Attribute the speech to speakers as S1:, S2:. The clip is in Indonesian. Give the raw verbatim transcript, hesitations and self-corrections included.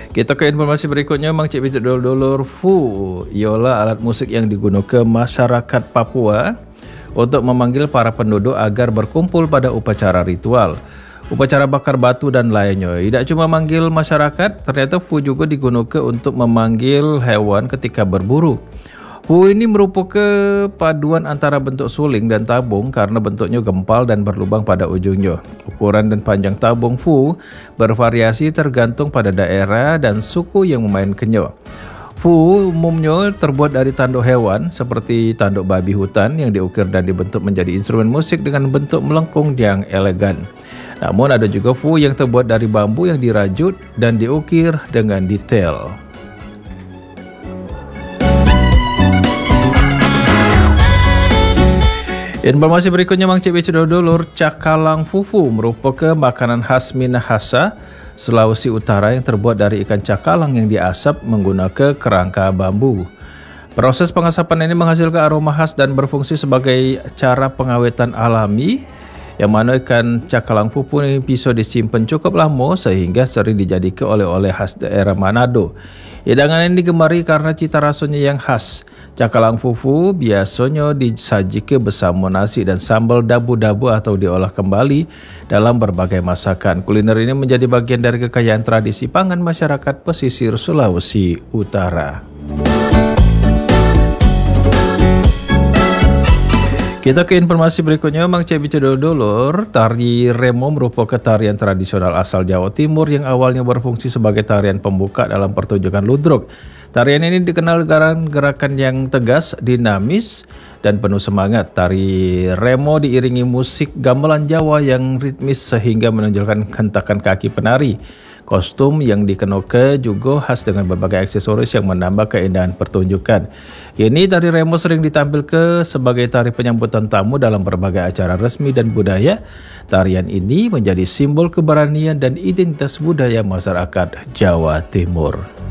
S1: Kita ke informasi berikutnya, Mang Cik Bijak dulur-dulur. Fu ialah alat musik yang digunakan masyarakat Papua untuk memanggil para penduduk agar berkumpul pada upacara ritual, upacara bakar batu dan lainnya. Tidak cuma manggil masyarakat, ternyata fu juga digunakan untuk memanggil hewan ketika berburu. Fu ini merupakan paduan antara bentuk suling dan tabung karena bentuknya gempal dan berlubang pada ujungnya. Ukuran dan panjang tabung fu bervariasi tergantung pada daerah dan suku yang memainkannya. Fu umumnya terbuat dari tanduk hewan seperti tanduk babi hutan yang diukir dan dibentuk menjadi instrumen musik dengan bentuk melengkung yang elegan. Namun ada juga fu yang terbuat dari bambu yang dirajut dan diukir dengan detail. Informasi berikutnya, Mang Cik Bijak dulur, cakalang fufu merupakan makanan khas Minahasa, Sulawesi Utara yang terbuat dari ikan cakalang yang diasap menggunakan kerangka bambu. Proses pengasapan ini menghasilkan aroma khas dan berfungsi sebagai cara pengawetan alami, yang mana ikan cakalang fufu ini bisa disimpan cukup lama sehingga sering dijadikan oleh-oleh khas daerah Manado. Hidangan ini digemari karena cita rasanya yang khas. Cakalang fufu biasanya disajikan bersama nasi dan sambal dabu-dabu atau diolah kembali dalam berbagai masakan. Kuliner ini menjadi bagian dari kekayaan tradisi pangan masyarakat pesisir Sulawesi Utara. Kita ke informasi berikutnya, Mang Cik Bijak dulur. Tari remo merupakan tarian tradisional asal Jawa Timur yang awalnya berfungsi sebagai tarian pembuka dalam pertunjukan ludruk. Tarian ini dikenal dengan gerakan yang tegas, dinamis, dan penuh semangat. Tari remo diiringi musik gamelan Jawa yang ritmis sehingga menonjolkan hentakan kaki penari. Kostum yang dikenakan juga khas dengan berbagai aksesoris yang menambah keindahan pertunjukan. Kini tari remo sering ditampilkan sebagai tari penyambutan tamu dalam berbagai acara resmi dan budaya. Tarian ini menjadi simbol keberanian dan identitas budaya masyarakat Jawa Timur.